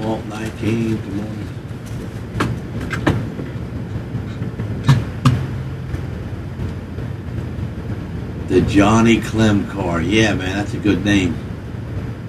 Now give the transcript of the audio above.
Walt 19. Good morning. The Johnny Clem car. Yeah, man, that's a good name.